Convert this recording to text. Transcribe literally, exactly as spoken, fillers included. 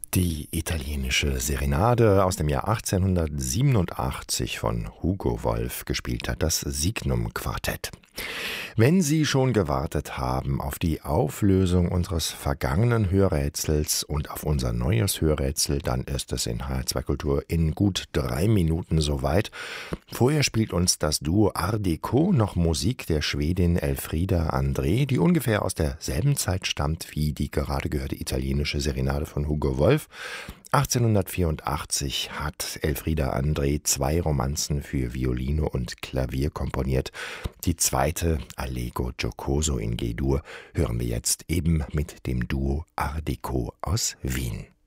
Die italienische Serenade aus dem Jahr achtzehnhundertsiebenundachtzig von Hugo Wolf gespielt hat, das Signum-Quartett. Wenn Sie schon gewartet haben auf die Auflösung unseres vergangenen Hörrätsels und auf unser neues Hörrätsel, dann ist es in H R zwei Kultur in gut drei Minuten soweit. Vorher spielt uns das Duo Art Deco noch Musik der Schwedin Elfriede André, die ungefähr aus derselben Zeit stammt wie die gerade gehörte italienische Serenade von Hugo Wolf. achtzehnhundertvierundachtzig hat Elfriede André zwei Romanzen für Violine und Klavier komponiert. Die zweite, Allegro Giocoso in G-Dur, hören wir jetzt eben mit dem Duo Art Deco aus Wien.